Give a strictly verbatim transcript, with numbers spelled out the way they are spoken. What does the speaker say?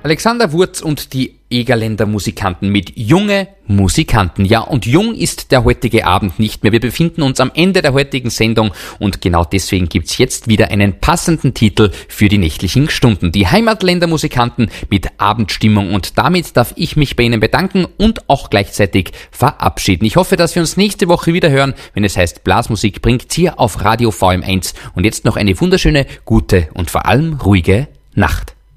Alexander Wurz und die Egerländer Musikanten mit Junge Musikanten. Ja, und jung ist der heutige Abend nicht mehr. Wir befinden uns am Ende der heutigen Sendung und genau deswegen gibt's jetzt wieder einen passenden Titel für die nächtlichen Stunden. Die Heimatländer Musikanten mit Abendstimmung, und damit darf ich mich bei Ihnen bedanken und auch gleichzeitig verabschieden. Ich hoffe, dass wir uns nächste Woche wieder hören, wenn es heißt Blasmusik bringt's hier auf Radio V M eins. Und jetzt noch eine wunderschöne, gute und vor allem ruhige Nacht.